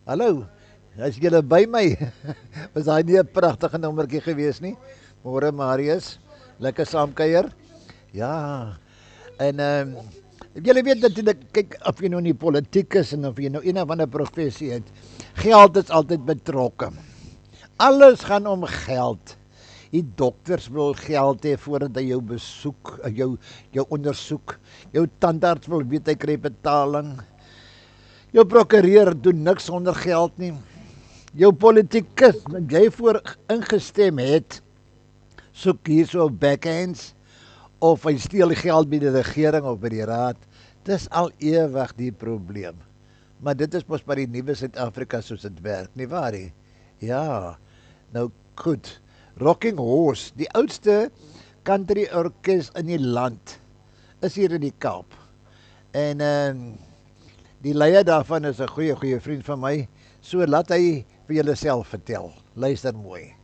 Hallo, is julle by my? Was daai nie 'n pragtige nommertjie gewees nie? Môre Marius, lekker saamkuier. Ja, en julle weet natuurlik, kyk of jy nou in die politiek is en of jy nou een of ander professie het, geld is altyd betrokke. Alles gaan om geld. Die dokters wil geld hê voordat hy jou besoek, jou ondersoek. Jou tandarts wil weet hy kry betaling. Jou prokureur doen niks sonder geld nie. Jou politikus wat jy voor ingestem het, soek hierso backhands of hy steel geld by die regering of by die raad. Dis al ewig die probleem. Maar dit is mos by die nuwe Suid-Afrika soos dit werk, nie waar nie? Ja, nou goed. Rocking Horse, die oudste country orkes in die land, is hier in die Kaap. En die leier daarvan is 'n goeie vriend van my. So laat hy vir julle self vertel. Luister mooi.